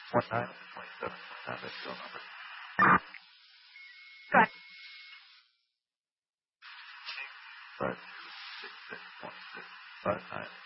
What time? 27. What time is still number? Good. 5, 2, 6, 6, 1, 6, 5, 9.